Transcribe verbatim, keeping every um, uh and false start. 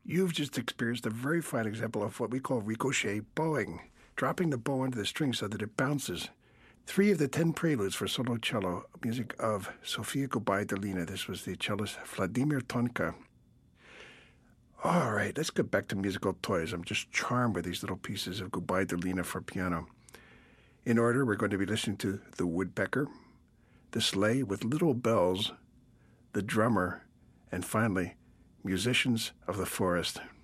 You've just experienced a very fine example of what we call ricochet bowing, dropping the bow onto the string so that it bounces. Three of the ten preludes for solo cello, music of Sofia Gubaidulina. This was the cellist Vladimir Tonka. All right, let's get back to musical toys. I'm just charmed with these little pieces of Gubaidulina for piano. In order, we're going to be listening to The Woodpecker, The Sleigh with Little Bells, The Drummer, and finally, Musicians of the Forest.